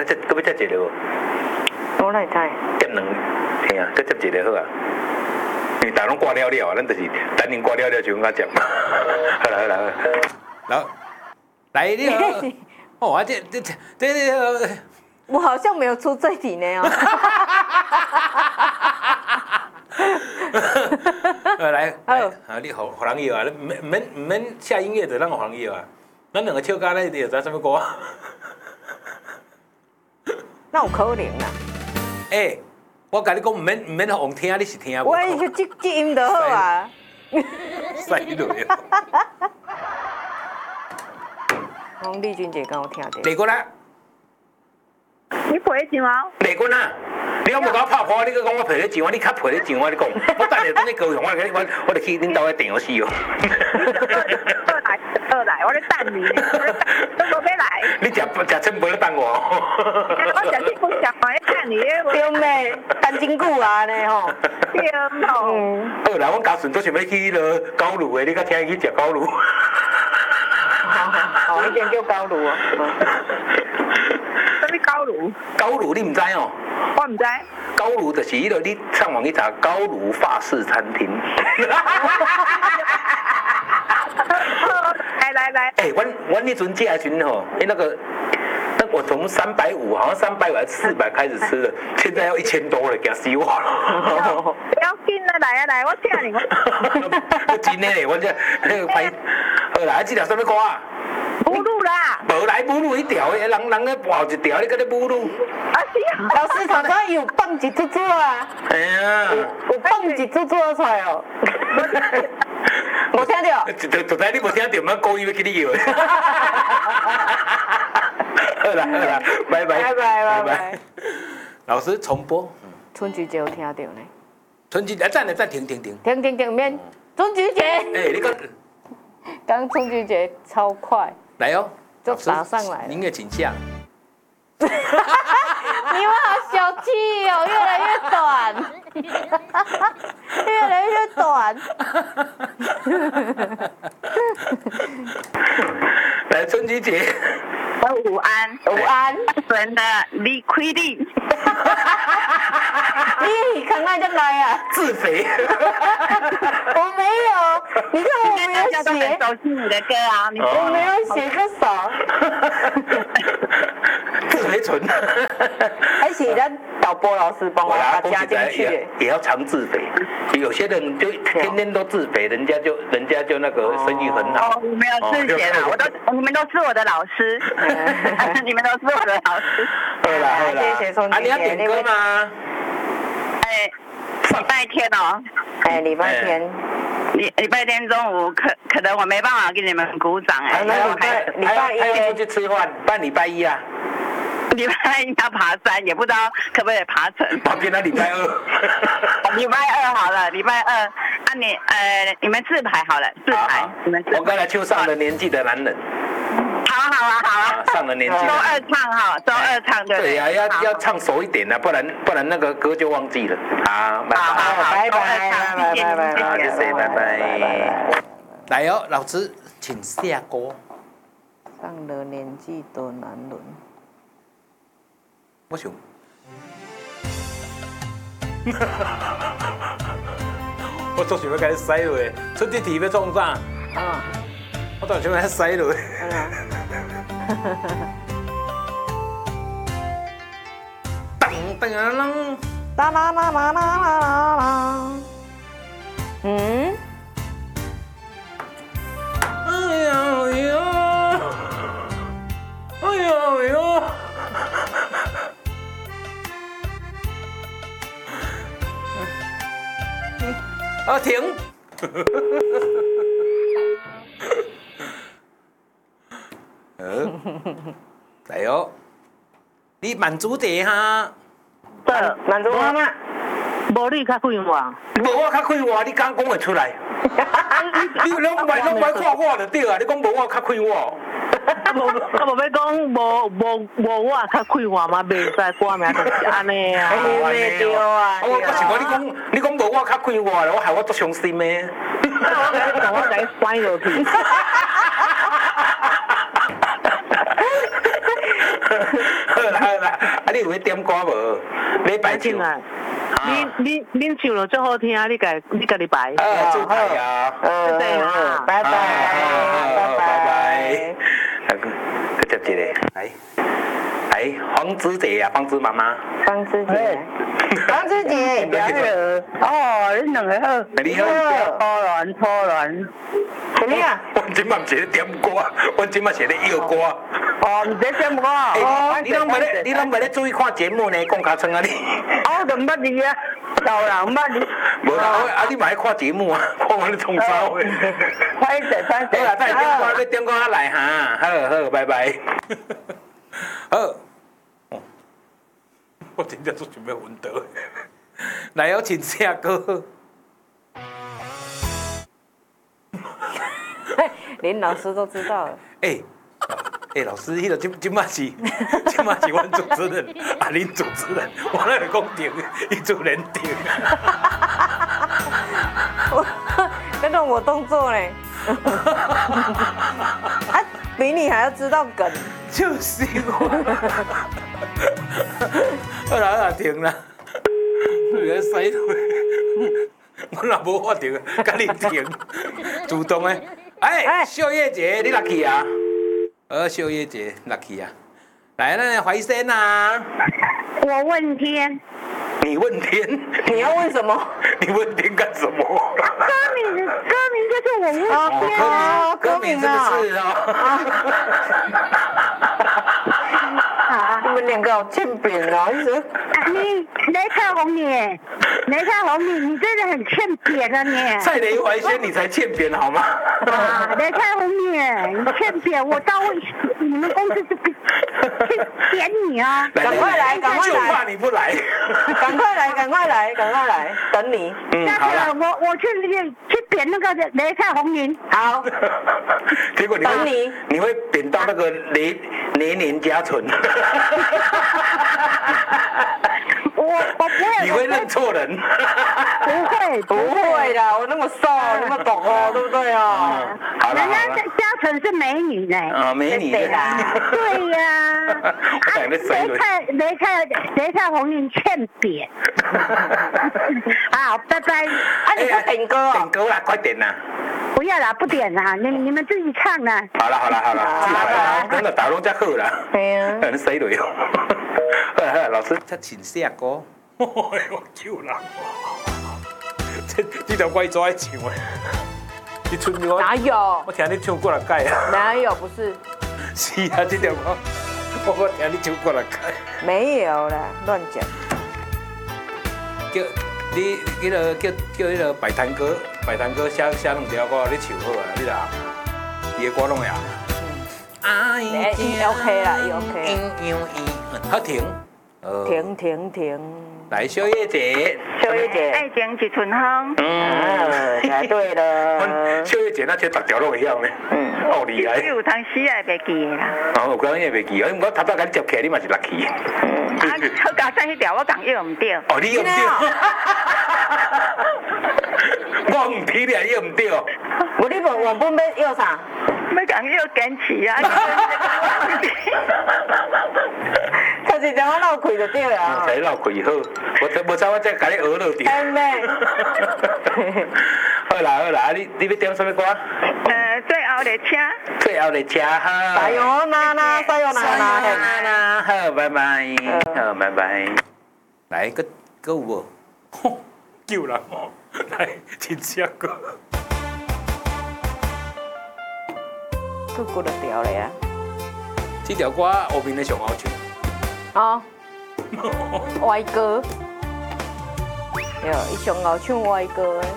你再搁要接一个无？ 我来睇。 点两，嘿啊，再接一个好啊。因为大拢挂了了啊，咱就是等人挂了了就甲接。好啦好啦好啦，然后来你好，哦啊这。 我好像没有出这题呢哦。 来，啊，你互人摇啊，你唔免下音乐就咱互人摇啊。咱两个唱歌，咱一定会知什么歌。 那有可能啦。 我甲你讲，唔免互人听，你是听无？ 我就这音就好啊。 犀利了。 王丽君姐跟我听的。 来过来。 你赔得钱吗？ 来过来。你有无甲我拍破？你搁讲我赔得钱，你较赔得钱，我你讲，我等下等你高雄，我就去恁兜咧电我死哦。 来，我咧等你，都无要来。 你食真无咧等我。 我食这不食，我咧等你。 对咩？等真久啊呢吼。 对哦。 好啦，阮家顺都想要去落高炉的，你较听去食高炉。 好，迄间叫高炉哦。 什么高炉？ 高炉你唔知哦？ 我唔知。 高炉就是迄个，你上网去查高炉法式餐厅。 来。 阮那阵借时吼，那我从350，好像300还是400开始吃的，现在要1000多了，惊死我了。 不要紧啦，来，我请你。 我真的嘞，我这那个拍，好啦，这条什么歌啊？ 母乳啦。 无来母乳一条的，人咧抱一条，你搁咧母乳。 啊是啊。 老师头先有放一珠珠啊。 哎呀。 有放一珠珠出来哦。无听到？ 就知你无听到，莫故意要给你摇。好啦，拜拜。老师重播。 春菊姐有听到呢。 春菊，暂停。 停免。春菊姐。 你讲。 刚春菊姐超快。 来哦。 就打上来。 音乐请下。 你们好小气哦，越来越短，越来越短。 来，春菊姐， 午安，纯的你开你， 你看看就来啊， 自肥。 我没有，你看我没有写， 熟悉你的歌啊， 我没有写这首。 自肥纯。 而且咱导播老师帮我把它加进去， 也要常自肥。有些人就天天都自肥，人家就那个生意很好。 我没有自肥啦，你们都是我的老师，你们都是我的老师。 好啦， 谢谢宋姐姐。 你要点歌吗？ 礼拜天哦。 礼拜天。 礼拜天中午可能我没办法给你们鼓掌那礼拜一出去吃饭，办礼拜一啊。 礼拜一要爬山，也不知道可不可以爬成。 我给他礼拜二。 礼拜二好了，礼拜二你们自排好了，自排。 我刚才就上了年纪的男人。 好啊。 上了年纪。 周二唱哈，周二唱对。 对呀，要唱熟一点的，不然那个歌就忘记了。好，拜拜，谢谢，拜拜。来哦，老师，请下歌。 上了年纪的男人。 我想，我做想要甲你洗落，出这题要创啥？我当想要洗落。噔噔噔， 啦啦啦啦啦啦啦。 哎呀，哎呀。停！来哦，你满足点哈。 满足我吗？ 无你较快活。 无我较快活，你敢讲会出来？你拢袂看我就对啊！你讲无我较快活。 我无要讲无我较快活嘛，袂使歌名就是安尼啊。 对啊。 我想讲你讲无我较快活，我害我足伤心的。 我甲你甩落去。 好啦，你有要点歌无？礼拜唱啊。恁唱了最好听，你家己排。 祝大家， 拜拜，拜拜。 再接一个，来，黄子姐啊，黄子妈妈。 方之姐，方之姐， 表示哦，你两个好。 你好， 拖乱。 怎么样？ 我今晚是咧点歌，我今晚是咧摇歌。 哦，唔使点歌。 你拢袂咧注意看节目呢？讲卡村啊你。 我就唔捌你啊，老人唔捌你。 无啦，你嘛爱看节目啊？看我咧创啥货？ 歹势。 好啦，再点歌，你点歌来哈。好，拜拜。好。我真正做想要昏倒。来，有请下歌。 连老师都知道了。 老师，迄个今嘛是阮主持人，恁主持人，我那个讲停，伊主人停。 跟着我动作呢。比你还要知道梗。 就是我。好啦，停啦。你个使落，我若无法停，甲你停，主动的。秀叶姐，你落去啊？秀叶姐落去啊！来，咱来怀生啊！ 我问天。 你问天？ 你要问什么？ 你问天干什么？ 歌名就是我问天啊， 歌名这个是你们两个好欠扁哦！ 你雷克红你真的很欠扁啊你！ 蔡雷怀轩，你才欠扁好吗？ 雷克红你欠扁，我到你们公司去扁你啊！ 赶快来！ 就怕你不来。 赶快来！等你。 好了，我去扁那个雷克红林。 好。 结果你会扁到那个年家纯。 我不会。 你会认错人。 不会的，我那么瘦，那么懂哦，对不对哦？ 好了。 人家嘉纯是美女呢。 美女。 对呀。雷克红林欠扁。好，拜拜。 你要点歌哦？ 点歌啦，快点啦！ 不要啦，不点啦，你们自己唱啦。 好了，真的打拢才好啦。 对啊。 你死落哟！好，老师，才请下歌。哎呦，救人！这条歌最爱唱的。你春歌？ 哪有？ 我听你唱过来改啊。 哪有？不是。 是啊，这条歌我听你唱过来改。 没有啦，乱讲。 叫迄个摆摊哥写两条歌，你唱好啊，你啦，伊的歌拢会啊。 OK 啦，OK。 好停。 停。 来，小叶姐。 爱情一春风。 答对了。 小叶姐那些逐条拢会晓呢。好厉害。 你有通死也袂记的啦。 有讲也袂记，我头早甲你接起来，你嘛是落去。 好加上迄条我讲又唔对。 你又唔对。我唔听你又唔对。 你原本要摇啥？ 要讲又坚持啊！ 他是将我闹开就对了。 才闹开好，无知我再甲你学落去。好啦，你要点什么歌？ 最后的车哈。 加油娜，加油娜， 好，拜拜。来个有无？救人哦！来，真正个。 够就调了呀。 这条歌后面的上好唱。 歪歌。哟，伊上好唱歪歌的。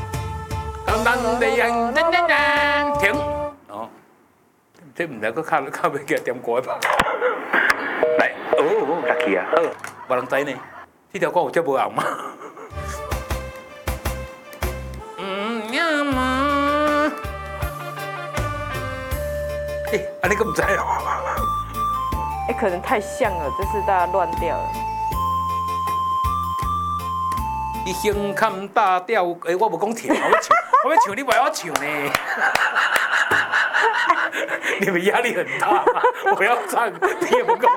停。这唔知靠要叫点歌吧？来，落去啊！好，无人知呢。这条歌有遮无红吗？你咁唔知哦？ 可能太像了，这次大家乱掉了。 伊胸襟大调，我无讲跳，我要唱，你不要唱呢。你们压力很大吗？我要唱，你也不跟